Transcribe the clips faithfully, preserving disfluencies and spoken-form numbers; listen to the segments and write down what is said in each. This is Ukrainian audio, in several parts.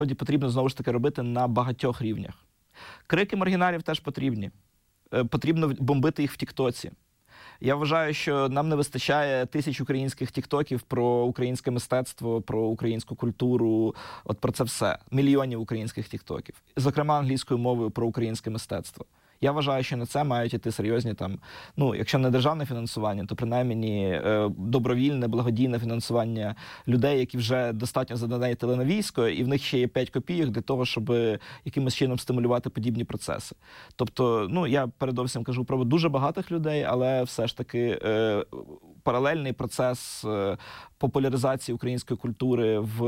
потрібно, знову ж таки, робити на багатьох рівнях. Крики маргіналів теж потрібні. Потрібно бомбити їх в тіктоці. Я вважаю, що нам не вистачає тисяч українських тіктоків про українське мистецтво, про українську культуру, от про це все. Мільйонів українських тіктоків. Зокрема, англійською мовою про українське мистецтво. Я вважаю, що на це мають іти серйозні там, ну, якщо не державне фінансування, то принаймні добровільне, благодійне фінансування людей, які вже достатньо задонатили на військо, і в них ще є п'ять копійок для того, щоб якимось чином стимулювати подібні процеси. Тобто, ну, я передовсім кажу про дуже багатих людей, але все ж таки е, паралельний процес е, популяризації української культури в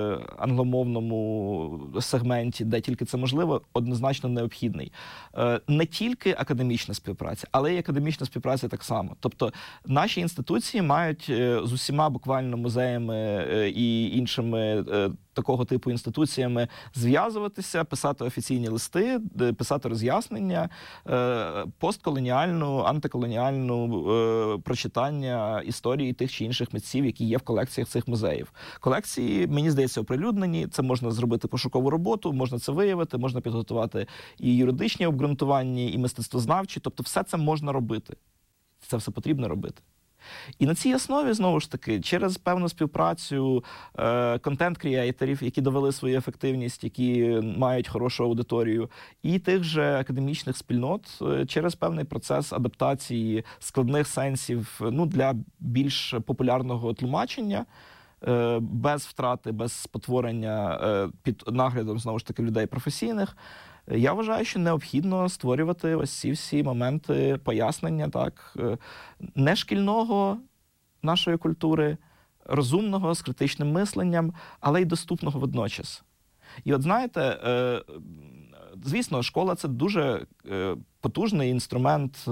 англомовному сегменті, де тільки це можливо, однозначно необхідний. Е, не тільки академічна співпраця, але й академічна співпраця так само. Тобто наші інституції мають з усіма буквально музеями і іншими такого типу інституціями зв'язуватися, писати офіційні листи, писати роз'яснення, постколоніальну, антиколоніальну прочитання історії тих чи інших митців, які є в колекціях цих музеїв. Колекції, мені здається, оприлюднені, це можна зробити пошукову роботу, можна це виявити, можна підготувати і юридичні обґрунтування, і мистецтвознавчі, тобто все це можна робити. Це все потрібно робити. І на цій основі, знову ж таки, через певну співпрацю е, контент-кріейторів, які довели свою ефективність, які мають хорошу аудиторію, і тих же академічних спільнот, е, через певний процес адаптації складних сенсів, ну, для більш популярного тлумачення, е, без втрати, без спотворення е, під наглядом, знову ж таки, людей професійних. Я вважаю, що необхідно створювати ось ці всі моменти пояснення, так, не шкільного нашої культури, розумного, з критичним мисленням, але й доступного водночас. І от знаєте, звісно, школа – це дуже потужний інструмент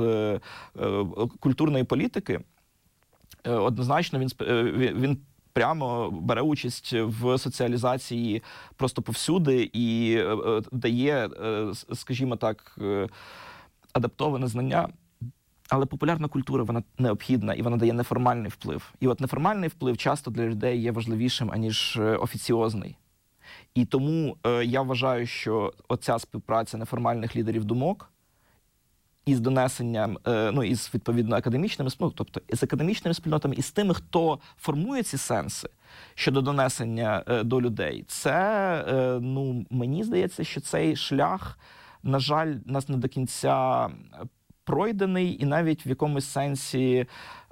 культурної політики. Однозначно, він, він прямо бере участь в соціалізації просто повсюди і е, дає, е, скажімо так, е, адаптоване знання. Але популярна культура, вона необхідна, і вона дає неформальний вплив. І от неформальний вплив часто для людей є важливішим, аніж офіціозний. І тому е, я вважаю, що оця співпраця неформальних лідерів думок із донесенням, ну, із, відповідно, академічними спільнотами, тобто із академічними спільнотами, і з тими, хто формує ці сенси щодо донесення до людей, це, ну, мені здається, що цей шлях, на жаль, нас не до кінця пройдений, і навіть в якомусь сенсі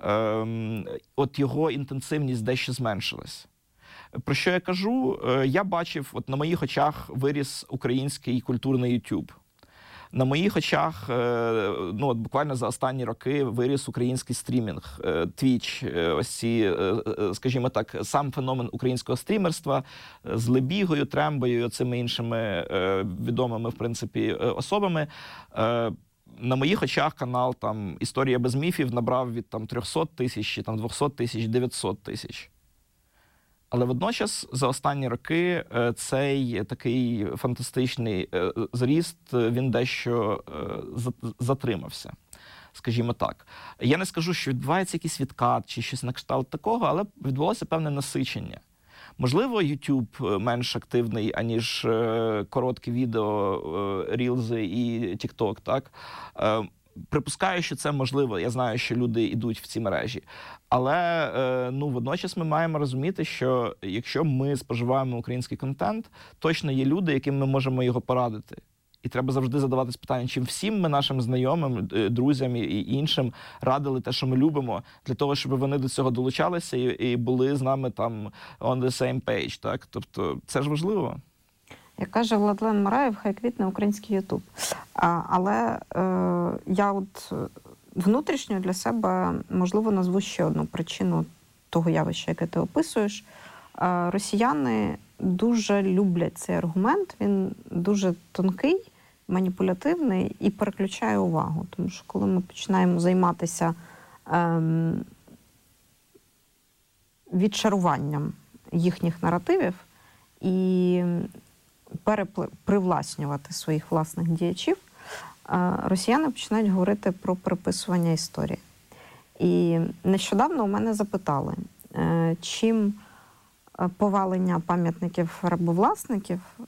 ем, от його інтенсивність дещо зменшилась. Про що я кажу? Я бачив, от на моїх очах виріс український культурний YouTube. На моїх очах, ну, от буквально за останні роки виріс український стрімінг, Twitch, ось ці, скажімо так, сам феномен українського стрімерства з Лебігою, Трембою, цими іншими відомими, в принципі, особами. На моїх очах канал там «Історія без міфів» набрав від там трьохсот тисяч, там двохсот тисяч, дев'ятсот тисяч. Але водночас за останні роки цей такий фантастичний зріст, він дещо затримався, скажімо так. Я не скажу, що відбувається якийсь відкат чи щось на кшталт такого, але відбулося певне насичення. Можливо, YouTube менш активний, аніж короткі відео, рілзи і TikTok, так? Припускаю, що це можливо. Я знаю, що люди йдуть в ці мережі. Але, ну, водночас ми маємо розуміти, що якщо ми споживаємо український контент, точно є люди, яким ми можемо його порадити. І треба завжди задаватись питання, чим всім ми нашим знайомим, друзям і іншим радили те, що ми любимо, для того, щоб вони до цього долучалися і, і були з нами там on the same page, так? Тобто це ж важливо. Як каже Владлен Мараєв, хай квітне український Ютуб. Але е, я от внутрішньо для себе, можливо, назву ще одну причину того явища, яке ти описуєш. Е, росіяни дуже люблять цей аргумент, він дуже тонкий, маніпулятивний і переключає увагу. Тому що коли ми починаємо займатися е, відшаруванням їхніх наративів і перепривласнювати своїх власних діячів, росіяни починають говорити про приписування історії. І нещодавно у мене запитали, чим повалення пам'ятників рабовласників